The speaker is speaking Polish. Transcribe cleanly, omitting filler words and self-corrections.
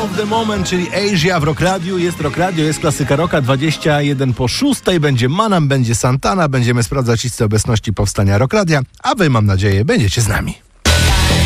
of the Moment, czyli Asia w Rock Radio. Jest Rock Radio, jest klasyka rocka, 21 po 6. Będzie Manam, będzie Santana. Będziemy sprawdzać listę obecności powstania Rock Radia, a wy, mam nadzieję, będziecie z nami.